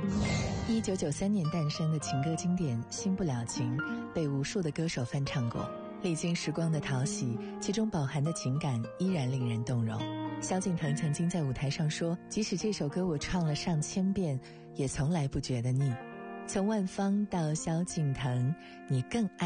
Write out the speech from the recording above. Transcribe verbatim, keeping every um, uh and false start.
一九九三年诞生的情歌经典《新不了情》被无数的歌手翻唱过，历经时光的淘洗，其中饱含的情感依然令人动容。萧敬腾曾经在舞台上说，即使这首歌我唱了上千遍，也从来不觉得腻。从万芳到萧敬腾，你更爱